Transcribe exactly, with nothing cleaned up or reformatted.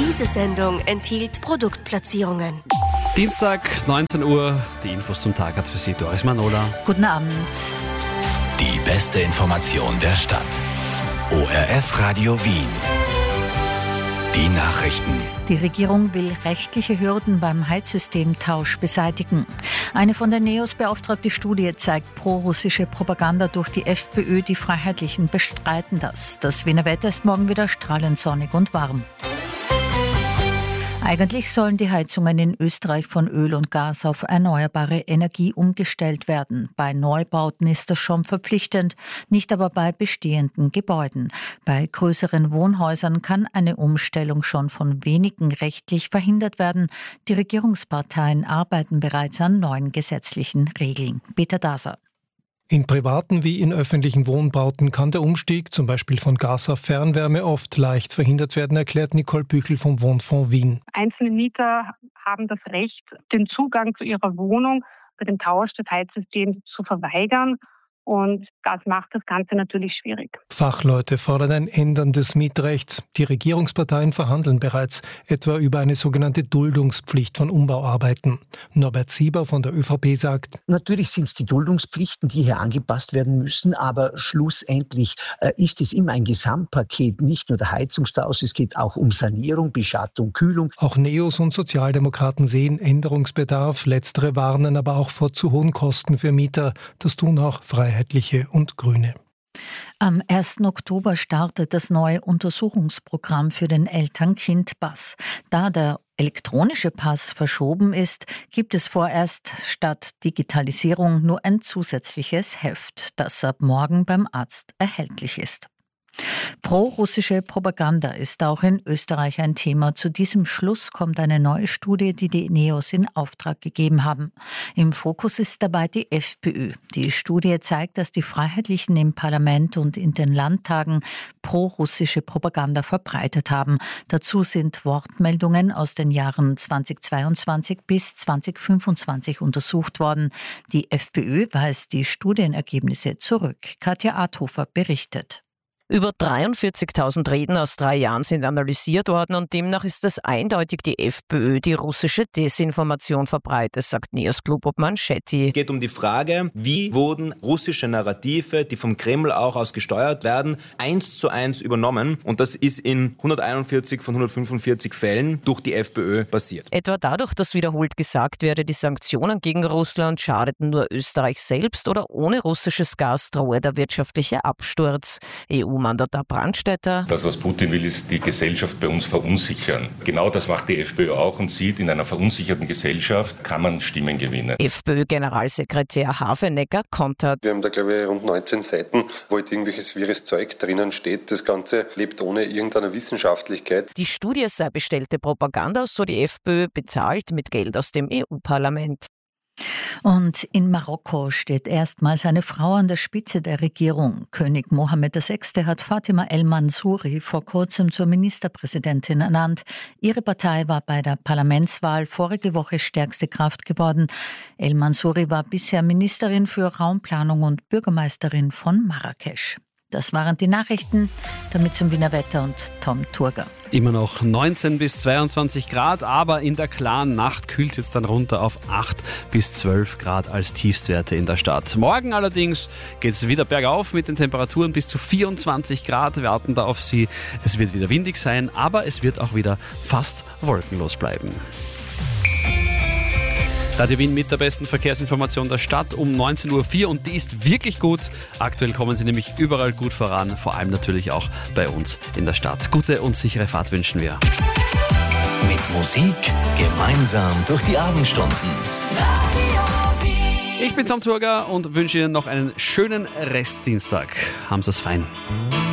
Diese Sendung enthielt Produktplatzierungen. Dienstag, neunzehn Uhr. Die Infos zum Tag hat für Sie Doris Manola. Guten Abend. Die beste Information der Stadt. O R F Radio Wien. Die Nachrichten. Die Regierung will rechtliche Hürden beim Heizsystemtausch beseitigen. Eine von den NEOS beauftragte Studie zeigt prorussische Propaganda durch die FPÖ. Die Freiheitlichen bestreiten das. Das Wiener Wetter ist morgen wieder strahlend sonnig und warm. Eigentlich sollen die Heizungen in Österreich von Öl und Gas auf erneuerbare Energie umgestellt werden. Bei Neubauten ist das schon verpflichtend, nicht aber bei bestehenden Gebäuden. Bei größeren Wohnhäusern kann eine Umstellung schon von wenigen rechtlich verhindert werden. Die Regierungsparteien arbeiten bereits an neuen gesetzlichen Regeln. Peter Daser. In privaten wie in öffentlichen Wohnbauten kann der Umstieg, zum Beispiel von Gas auf Fernwärme, oft leicht verhindert werden, erklärt Nicole Büchel vom Wohnfonds Wien. Einzelne Mieter haben das Recht, den Zugang zu ihrer Wohnung bei dem Tausch des Heizsystems zu verweigern. Und das macht das Ganze natürlich schwierig. Fachleute fordern ein Ändern des Mietrechts. Die Regierungsparteien verhandeln bereits etwa über eine sogenannte Duldungspflicht von Umbauarbeiten. Norbert Sieber von der ÖVP sagt: Natürlich sind es die Duldungspflichten, die hier angepasst werden müssen, aber schlussendlich äh, ist es immer ein Gesamtpaket, nicht nur der Heizungstausch, es geht auch um Sanierung, Beschattung, Kühlung. Auch NEOS und Sozialdemokraten sehen Änderungsbedarf. Letztere warnen aber auch vor zu hohen Kosten für Mieter. Das tun auch Freiheitliche und Grüne. Am ersten Oktober startet das neue Untersuchungsprogramm für den Eltern-Kind-Pass. Da der elektronische Pass verschoben ist, gibt es vorerst statt Digitalisierung nur ein zusätzliches Heft, das ab morgen beim Arzt erhältlich ist. Pro-russische Propaganda ist auch in Österreich ein Thema. Zu diesem Schluss kommt eine neue Studie, die die NEOS in Auftrag gegeben haben. Im Fokus ist dabei die FPÖ. Die Studie zeigt, dass die Freiheitlichen im Parlament und in den Landtagen pro-russische Propaganda verbreitet haben. Dazu sind Wortmeldungen aus den Jahren zweitausendzweiundzwanzig bis zweitausendfünfundzwanzig untersucht worden. Die FPÖ weist die Studienergebnisse zurück. Katja Arthofer berichtet. Über dreiundvierzigtausend Reden aus drei Jahren sind analysiert worden und demnach ist es eindeutig die FPÖ, die russische Desinformation verbreitet, sagt NEOS-Klubobmann Schetti. Es geht um die Frage, wie wurden russische Narrative, die vom Kreml auch aus gesteuert werden, eins zu eins übernommen. Und das ist in hunderteinundvierzig von hundertfünfundvierzig Fällen durch die FPÖ passiert. Etwa dadurch, dass wiederholt gesagt werde, die Sanktionen gegen Russland schadeten nur Österreich selbst oder ohne russisches Gas drohe der wirtschaftliche Absturz. E U-Mandatar Brandstätter. Das, was Putin will, ist die Gesellschaft bei uns verunsichern. Genau das macht die FPÖ auch und sieht, in einer verunsicherten Gesellschaft kann man Stimmen gewinnen. FPÖ-Generalsekretär Hafenecker kontert. Wir haben da, glaube ich, rund neunzehn Seiten, wo jetzt irgendwelches wirres Zeug drinnen steht. Das Ganze lebt ohne irgendeine Wissenschaftlichkeit. Die Studie sei bestellte Propaganda, so die FPÖ, bezahlt mit Geld aus dem E U-Parlament. Und in Marokko steht erstmals eine Frau an der Spitze der Regierung. König Mohammed der Sechste hat Fatima El Mansouri vor kurzem zur Ministerpräsidentin ernannt. Ihre Partei war bei der Parlamentswahl vorige Woche stärkste Kraft geworden. El Mansouri war bisher Ministerin für Raumplanung und Bürgermeisterin von Marrakesch. Das waren die Nachrichten, damit zum Wiener Wetter und Tom Turger. Immer noch neunzehn bis zweiundzwanzig Grad, aber in der klaren Nacht kühlt es jetzt dann runter auf acht bis zwölf Grad als Tiefstwerte in der Stadt. Morgen allerdings geht es wieder bergauf mit den Temperaturen bis zu vierundzwanzig Grad. Wir warten da auf Sie. Es wird wieder windig sein, aber es wird auch wieder fast wolkenlos bleiben. Radio Wien mit der besten Verkehrsinformation der Stadt um neunzehn Uhr vier und die ist wirklich gut. Aktuell kommen sie nämlich überall gut voran, vor allem natürlich auch bei uns in der Stadt. Gute und sichere Fahrt wünschen wir. Mit Musik gemeinsam durch die Abendstunden. Ich bin Tom Turger und wünsche Ihnen noch einen schönen Restdienstag. Haben Sie es fein.